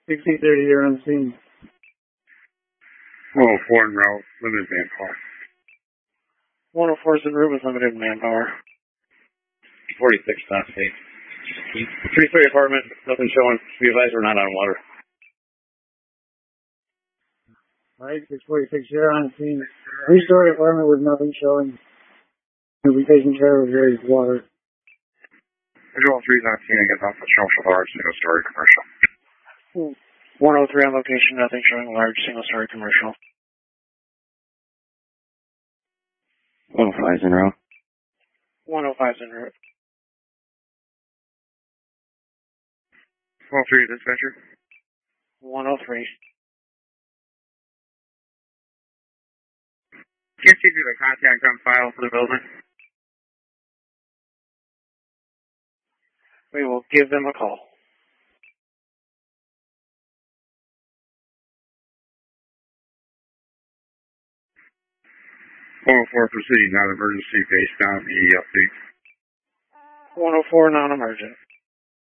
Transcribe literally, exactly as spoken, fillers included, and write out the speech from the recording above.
sixty thirty, you're on scene. one oh four en route, limited manpower. one oh four is en route with limited manpower. forty-six Class eight. three thirty apartment, nothing showing. Be advised we're not on water. Alright, six forty-six, you're on scene. Three-story apartment with nothing showing. We'll be taking care of various water. Visual three is on scene and gets off the show for large single-story commercial. one oh three on location, nothing showing large single-story commercial. one oh five is en route. one oh five is en route. one oh three, dispatcher. one oh three. Can't see through the contact on file for the building. We will give them a call. one oh four proceeding non-emergency based on the update. one oh four non-emergent.